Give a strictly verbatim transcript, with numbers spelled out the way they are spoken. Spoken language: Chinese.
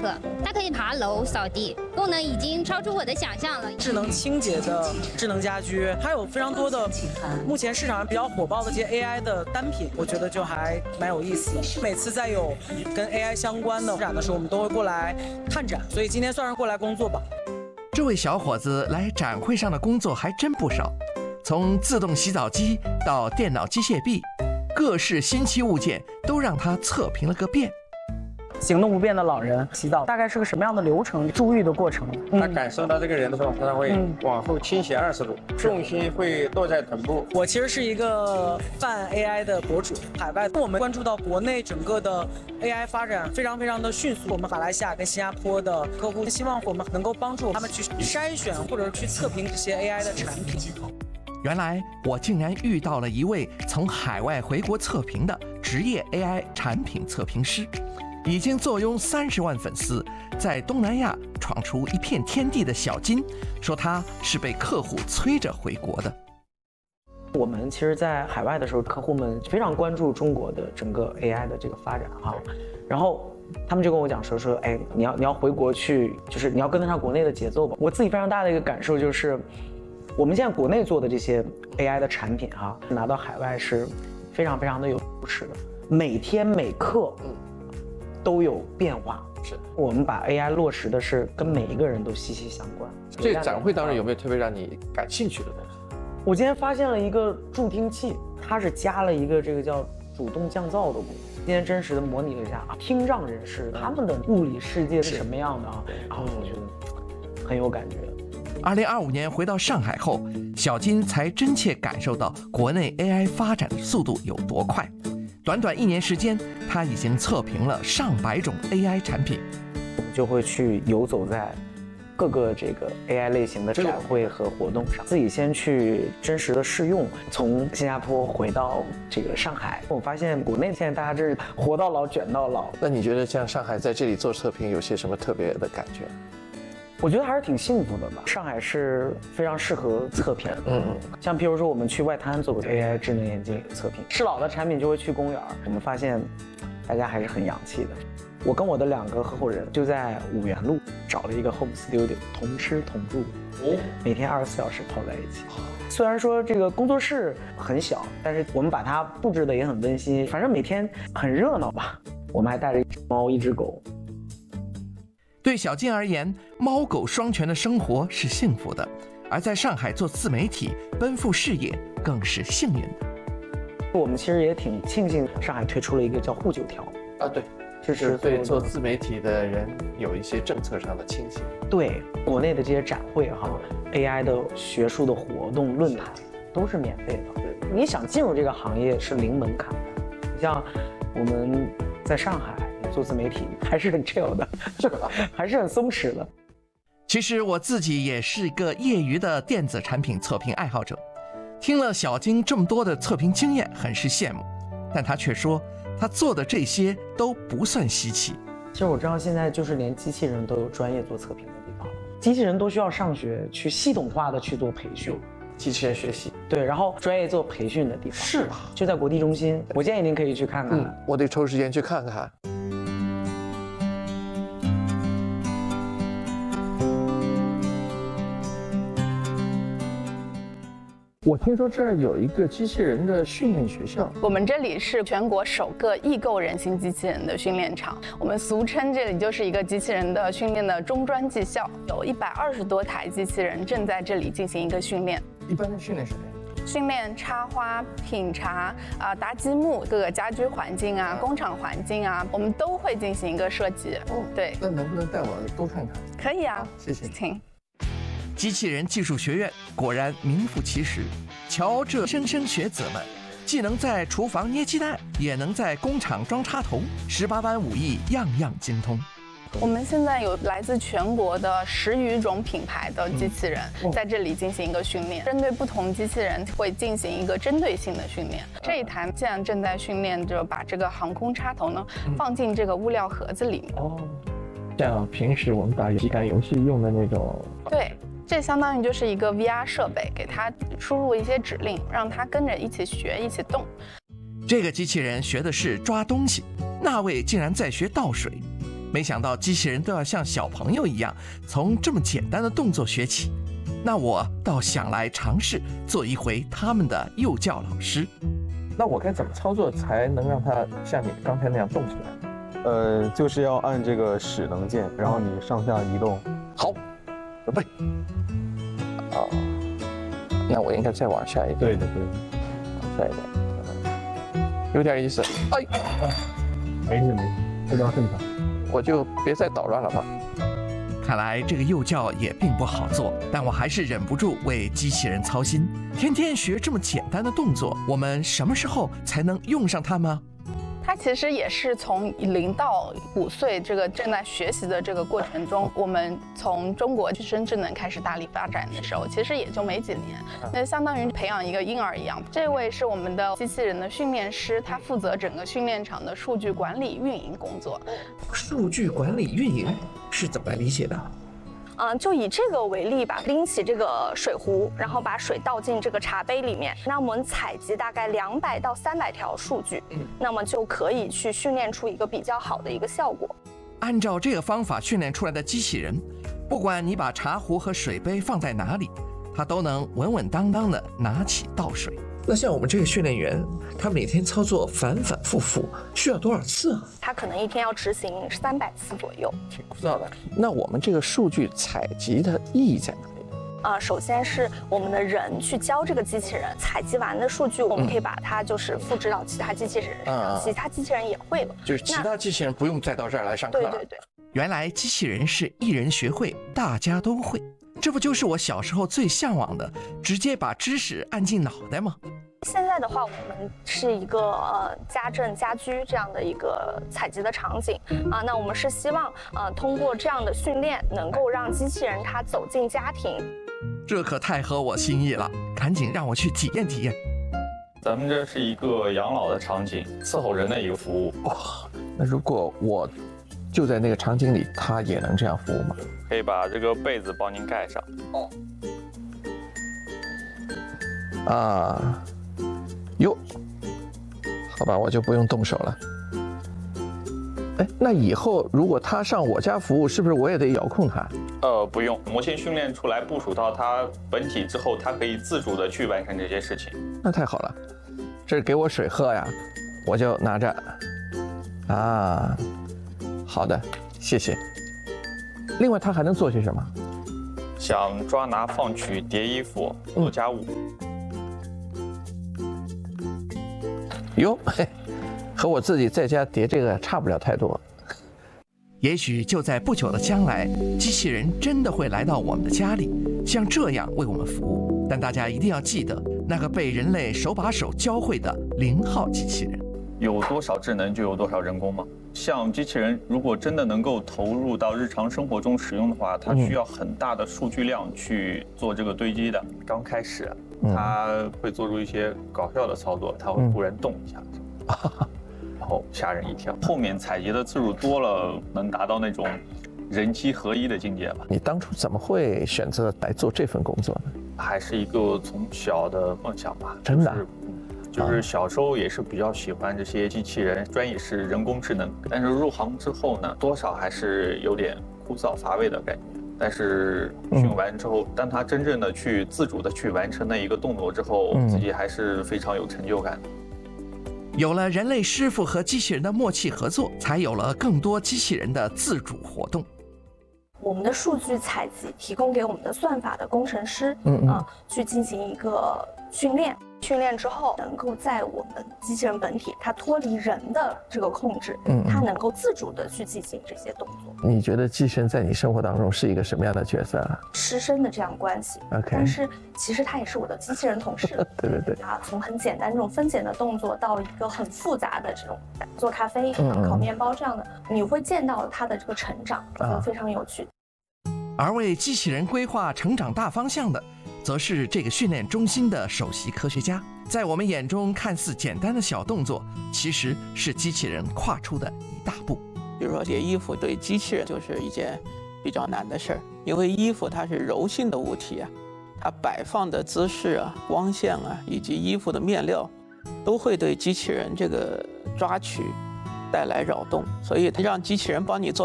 客，它可以爬楼、扫地，功能已经超出我的想象了。 智能清洁的智能家居，还有非常多的目前市场上比较火爆的这些 A I 的单品，我觉得就还蛮有意思的。每次在有跟 A I 相关的展的时候，我们都会过来看展，所以今天算是过来工作吧。 这位小伙子来展会上的工作还真不少，从自动洗澡机到电脑机械臂，各式新奇物件都让他测评了个遍。 行动不便的老人洗澡大概是个什么样的流程？注意的过程？ 他感受到这个人的时候，他会往后倾斜二十度，重心会落在臀部。 我其实是一个泛 A I 的博主，海外我们关注到国内整个的 A I 发展非常非常的迅速。我们马来西亚跟新加坡的客户希望我们能够帮助他们去筛选或者是去测评这些 A I 的产品。 原来我竟然遇到了一位从海外回国测评的职业 A I 产品测评师。已经坐拥三十万粉丝，在东南亚闯出一片天地的小金，说他是被客户催着回国的。 我们其实，在海外的时候，客户们非常关注中国的整个 A I 的这个发展哈，然后他们就跟我讲说说，哎，你要你要回国去，就是你要跟得上国内的节奏吧。我自己非常大的一个感受就是，我们现在国内做的这些 A I 的产品哈，拿到海外是非常非常的有优势的，每天每刻，嗯。都有变化， 是我们把 A I 落实的是跟每一个人都息息相关。 这展会当中有没有特别让你感兴趣的东西？ 我今天发现了一个助听器，它是加了一个这个叫主动降噪的功能。今天真实的模拟了一下啊，听障人士他们的物理世界是什么样的啊？然后我觉得很有感觉。 二零二五年回到上海后，小金才真切感受到国内 A I 发展的速度有多快。短短一年时间，他已经测评了上百种 A I 产品， 就会去游走在各个这个 A I 类型的展会和活动上，自己先去真实的试用。从新加坡回到这个上海，我发现国内现在大家这是活到老卷到老。 那你觉得像上海在这里做测评有些什么特别的感觉？ 我觉得还是挺幸福的吧。上海是非常适合测评，嗯嗯，像譬如说我们去外滩做过 A I 智能眼镜测评，适老的产品就会去公园，我们发现大家还是很洋气的。我跟我的两个合伙人就在五原路找了一个 home studio， 同吃同住，哦，每天二十四小时泡在一起。虽然说这个工作室很小，但是我们把它布置的也很温馨，反正每天很热闹吧。我们还带着一只猫一只狗。 对小金而言，猫狗双全的生活是幸福的，而在上海做自媒体奔赴事业更是幸运的。 我们其实也挺庆幸上海推出了一个叫沪九条啊，对， 支持对做自媒体的人有一些政策上的倾斜。对， 国内的这些展会哈 ，A I 的学术的活动论坛都是免费的。对，你想进入这个行业是零门槛的。你像我们在上海做自媒体还是很 chill 的，是吧？还是很松弛的。 其实我自己也是一个业余的电子产品测评爱好者，听了小金这么多的测评经验，很是羡慕。但他却说，他做的这些都不算稀奇。 其实我知道现在就是连机器人都有专业做测评的地方了，机器人都需要上学去系统化的去做培训。 机器人学习， 对，然后专业做培训的地方是就在国际中心，我建议您可以去看看。 嗯，我得抽时间去看看。我听说这儿有一个机器人的训练学校， 我们这里是全国首个易购人形机器人的训练场，我们俗称这里就是一个机器人的训练的中专技校，有一百二十多台机器人正在这里进行一个训练。 一般的训练什么呀？ 训练插花、品茶啊、搭积木，各个家居环境啊、工厂环境啊，我们都会进行一个设计。哦，对， 那能不能带我多看看？ 可以啊， 谢谢， 请。 机器人技术学院果然名副其实，瞧这莘莘学子们，既能在厨房捏鸡蛋，也能在工厂装插头，十八般武艺样样精通。 我们现在有来自全国的十余种品牌的机器人在这里进行一个训练，针对不同机器人会进行一个针对性的训练。这一台现在正在训练着把这个航空插头呢放进这个物料盒子里面。哦， 像平时我们打体感游戏用的那种。 对。这相当于就是一个 V R 设备，给它输入一些指令，让它跟着一起学、一起动。 这个机器人学的是抓东西，那位竟然在学倒水。 没想到机器人都要像小朋友一样，从这么简单的动作学起。那我倒想来尝试做一回他们的幼教老师。 那我该怎么操作才能让它像你刚才那样动起来？ 呃，就是要按这个使能键，然后你上下移动。 好，准备。啊，那我应该再往下一点。 对的，对的。 往下一点，有点意思。哎， 没事没事，非常正常。 我就别再捣乱了吧。 看来这个幼教也并不好做，但我还是忍不住为机器人操心。天天学这么简单的动作，我们什么时候才能用上它吗？ 它其实也是从零到五岁这个正在学习的这个过程中，我们从中国具身智能开始大力发展的时候，其实也就没几年，那相当于培养一个婴儿一样。这位是我们的机器人的训练师，他负责整个训练场的数据管理运营工作。 数据管理运营是怎么理解的？ 嗯，就以这个为例吧，拎起这个水壶，然后把水倒进这个茶杯里面，那我们采集大概两百到三百条数据，那么就可以去训练出一个比较好的一个效果。 按照这个方法训练出来的机器人，不管你把茶壶和水杯放在哪里，它都能稳稳当当的拿起倒水。 那像我们这个训练员，他每天操作反反复复，需要多少次啊？ 他可能一天要执行三百次左右， 挺枯燥的。那我们这个数据采集的意义在哪里呢？ 呃，首先是我们的人去教这个机器人，采集完的数据，我们可以把它就是复制到其他机器人身上，其他机器人也会了。 就是其他机器人不用再到这儿来上课了。 对对对。 原来机器人是一人学会，大家都会。这不就是我小时候最向往的，直接把知识按进脑袋吗？ 现在的话，我们是一个呃家政家居这样的一个采集的场景啊，那我们是希望呃通过这样的训练，能够让机器人它走进家庭。 这可太合我心意了，赶紧让我去体验体验。 咱们这是一个养老的场景，伺候人的一个服务。 哇，那如果我就在那个场景里，它也能这样服务吗？ 可以把这个被子帮您盖上。 哦。啊，哟，好吧，我就不用动手了。哎，那以后如果它上我家服务，是不是我也得遥控它？ 呃，不用，模型训练出来部署到它本体之后，它可以自主的去完成这些事情。 那太好了，这是给我水喝呀，我就拿着。啊，好的，谢谢。另外，它还能做些什么？ 想抓拿放取、叠衣服、做家务。 哟，嘿，和我自己在家叠这个差不了太多。 也许就在不久的将来，机器人真的会来到我们的家里，像这样为我们服务。但大家一定要记得，那个被人类手把手教会的零号机器人。 有多少智能就有多少人工吗？像机器人如果真的能够投入到日常生活中使用的话，它需要很大的数据量去做这个堆积的。刚开始，它会做出一些搞笑的操作，它会忽然动一下，然后吓人一跳。后面采集的次数多了，能达到那种人机合一的境界吧。 你当初怎么会选择来做这份工作呢？ 还是一个从小的梦想吧。 真的。 就是小时候也是比较喜欢这些机器人，专业是人工智能。但是入行之后呢，多少还是有点枯燥乏味的感觉。但是训完之后，当他真正的去自主的去完成那一个动作之后，自己还是非常有成就感的。 有了人类师傅和机器人的默契合作，才有了更多机器人的自主活动。 我们的数据采集提供给我们的算法的工程师，嗯啊，去进行一个训练。训练之后，能够在我们机器人本体它脱离人的这个控制，嗯，它能够自主的去进行这些动作。 你觉得机器人在你生活当中是一个什么样的角色啊？ 师生的这样关系。OK， 但是其实它也是我的机器人同事。对对对。啊，从很简单这种分拣的动作到一个很复杂的这种做咖啡、嗯、烤面包这样的，你会见到它的这个成长，啊，非常有趣。 而为机器人规划成长大方向的，则是这个训练中心的首席科学家。在我们眼中看似简单的小动作，其实是机器人跨出的一大步。 比如说叠衣服，对机器人就是一件比较难的事儿，因为衣服它是柔性的物体啊，它摆放的姿势啊、光线啊，以及衣服的面料，都会对机器人这个抓取带来扰动，所以让机器人帮你做